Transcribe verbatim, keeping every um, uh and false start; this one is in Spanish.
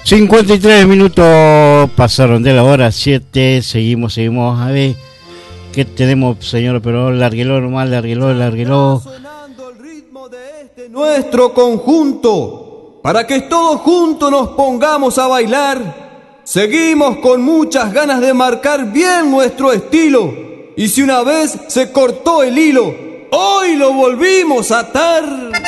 cincuenta y tres minutos pasaron de la hora siete. Seguimos, seguimos. A ver, ¿qué tenemos, señor? Pero larguelo nomás, larguelo, larguelo. Sonando el ritmo de este nuestro conjunto, para que todos juntos nos pongamos a bailar. Seguimos con muchas ganas de marcar bien nuestro estilo. Y si una vez se cortó el hilo, hoy lo volvimos a atar.